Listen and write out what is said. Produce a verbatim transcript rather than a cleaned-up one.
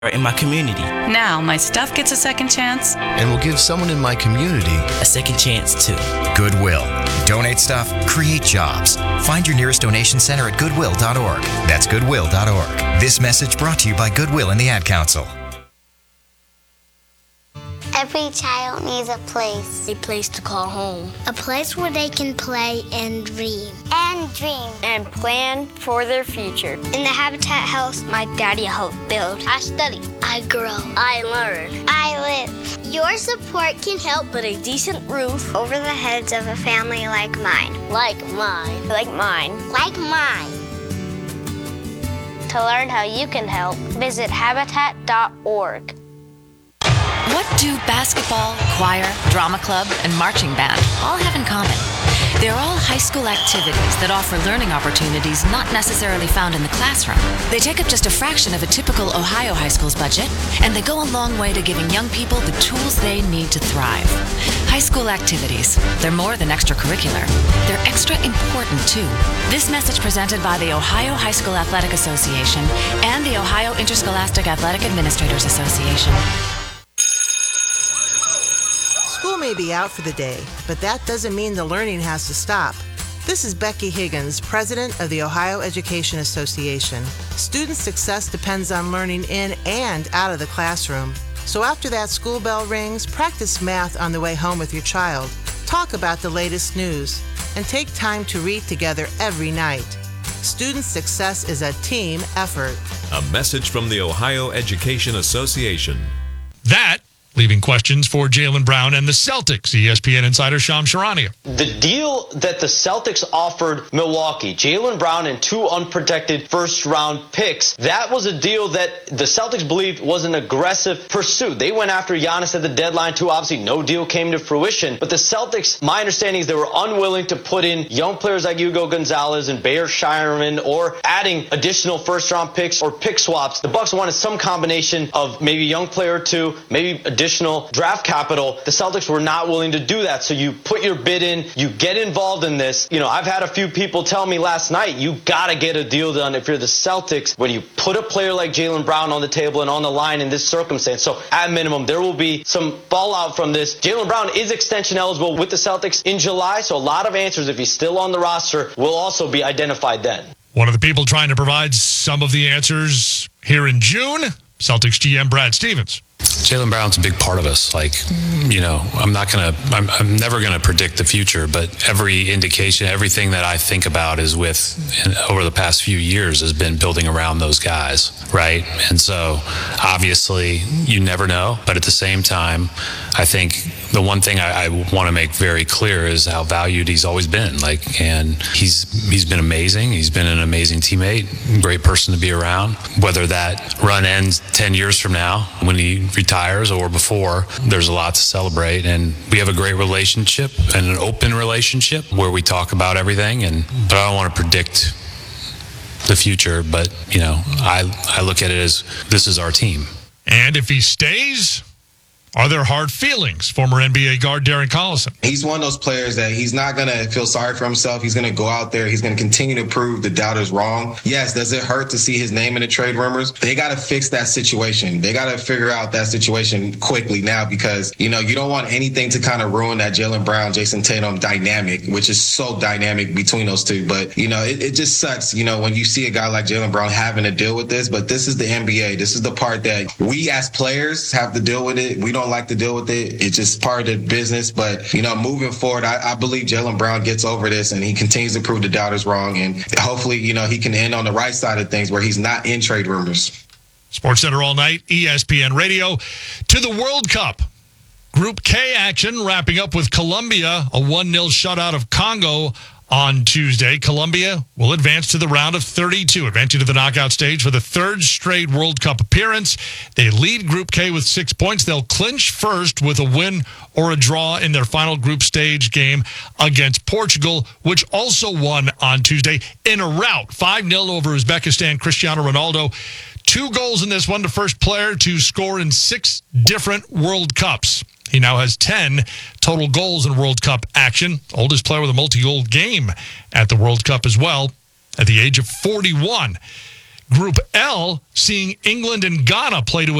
in my community. Now my stuff gets a second chance. And will give someone in my community a second chance too. Goodwill. Donate stuff, create jobs. Find your nearest donation center at goodwill dot org. That's goodwill dot org. This message brought to you by Goodwill and the Ad Council. Every child needs a place. A place to call home. A place where they can play and dream. And dream. And plan for their future. In the Habitat house, my daddy helped build. I study. I grow. I learn. I live. Your support can help put a decent roof over the heads of a family like mine. Like mine. Like mine. Like mine. To learn how you can help, visit habitat dot org. What do basketball, choir, drama club, and marching band all have in common? They're all high school activities that offer learning opportunities not necessarily found in the classroom. They take up just a fraction of a typical Ohio high school's budget, and they go a long way to giving young people the tools they need to thrive. High school activities, they're more than extracurricular. They're extra important, too. This message presented by the Ohio High School Athletic Association and the Ohio Interscholastic Athletic Administrators Association. School may be out for the day, but that doesn't mean the learning has to stop. This is Becky Higgins, president of the Ohio Education Association. Student success depends on learning in and out of the classroom. So after that school bell rings, practice math on the way home with your child. Talk about the latest news, and take time to read together every night. Student success is a team effort. A message from the Ohio Education Association. That leaving questions for Jaylen Brown and the Celtics. E S P N insider Shams Charania. The deal that the Celtics offered Milwaukee, Jaylen Brown and two unprotected first-round picks, that was a deal that the Celtics believed was an aggressive pursuit. They went after Giannis at the deadline, too. Obviously, no deal came to fruition. But the Celtics, my understanding is they were unwilling to put in young players like Hugo Gonzalez and Bayer Shireman or adding additional first-round picks or pick swaps. The Bucks wanted some combination of maybe a young player or two, maybe additional additional draft capital. The Celtics were not willing to do that. So you put your bid in, you get involved in this. You know, I've had a few people tell me last night, you got to get a deal done if you're the Celtics when you put a player like Jaylen Brown on the table and on the line in this circumstance. So at minimum, there will be some fallout from this. Jaylen Brown is extension eligible with the Celtics in July. So a lot of answers, if he's still on the roster, will also be identified then. One of the people trying to provide some of the answers here in June, Celtics G M Brad Stevens. Jaylen Brown's a big part of us. Like, you know, I'm not going to, I'm, I'm never going to predict the future, but every indication, everything that I think about is with, over the past few years, has been building around those guys, right? And so, obviously, you never know, but at the same time, I think the one thing I, I want to make very clear is how valued he's always been. Like, and he's he's been amazing. He's been an amazing teammate, great person to be around. Whether that run ends ten years from now when he retires or before, there's a lot to celebrate. And we have a great relationship and an open relationship where we talk about everything. And but I don't want to predict the future. But you know, I I look at it as this is our team. And if he stays, are there hard feelings? Former N B A guard Darren Collison. He's one of those players that he's not going to feel sorry for himself. He's going to go out there. He's going to continue to prove the doubters wrong. Yes, does it hurt to see his name in the trade rumors? They got to fix that situation. They got to figure out that situation quickly now because, you know, you don't want anything to kind of ruin that Jaylen Brown, Jason Tatum dynamic, which is so dynamic between those two. But, you know, it, it just sucks, you know, when you see a guy like Jaylen Brown having to deal with this. But this is the N B A. This is the part that we as players have to deal with it. We don't don't like to deal with it. It's just part of the business. But, you know, moving forward, I, I believe Jaylen Brown gets over this and he continues to prove the doubters wrong. And hopefully, you know, he can end on the right side of things where he's not in trade rumors. SportsCenter all night, E S P N Radio. To the World Cup. Group K action wrapping up with Colombia, a one nil shutout of Congo on Tuesday. Colombia will advance to the round of thirty-two, advancing to the knockout stage for the third straight World Cup appearance. They lead Group K with six points. They'll clinch first with a win or a draw in their final group stage game against Portugal, which also won on Tuesday in a rout, five nil over Uzbekistan. Cristiano Ronaldo, two goals in this one, the first player to score in six different World Cups. He now has ten total goals in World Cup action. Oldest player with a multi-goal game at the World Cup as well, at the age of forty-one. Group L, seeing England and Ghana play to